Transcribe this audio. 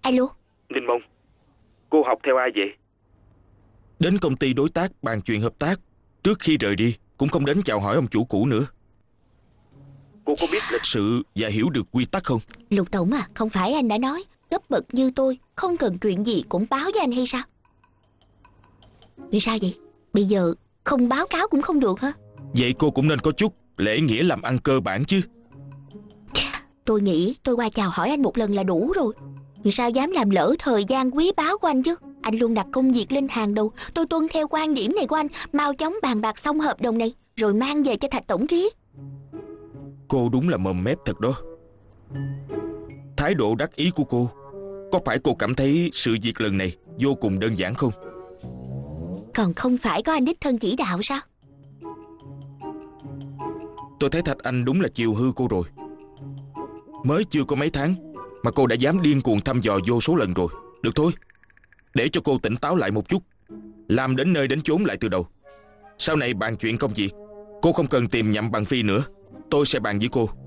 Alo. Ninh Mông, cô học theo ai vậy? Đến công ty đối tác bàn chuyện hợp tác. Trước khi rời đi cũng không đến chào hỏi ông chủ cũ nữa. Cô có biết lịch sự và hiểu được quy tắc không? Lục Tổng à, không phải anh đã nói cấp bậc như tôi không cần chuyện gì cũng báo với anh hay sao? Vì sao vậy? Bây giờ không báo cáo cũng không được hả? Vậy cô cũng nên có chút lễ nghĩa làm ăn cơ bản chứ. Tôi nghĩ tôi qua chào hỏi anh một lần là đủ rồi. Vì sao dám làm lỡ thời gian quý báu của anh chứ? Anh luôn đặt công việc lên hàng đầu. Tôi tuân theo quan điểm này của anh. Mau chóng bàn bạc xong hợp đồng này rồi mang về cho Thạch tổng ký. Cô đúng là mồm mép thật đó. Thái độ đắc ý của cô, có phải cô cảm thấy sự việc lần này vô cùng đơn giản không? Còn không phải có anh đích thân chỉ đạo sao? Tôi thấy Thạch Anh đúng là chiều hư cô rồi. Mới chưa có mấy tháng mà cô đã dám điên cuồng thăm dò vô số lần rồi. Được thôi, để cho cô tỉnh táo lại một chút, làm đến nơi đến chốn lại từ đầu. Sau này bàn chuyện công việc, cô không cần tìm Nhậm Bằng Phi nữa. Tôi sẽ bàn với cô.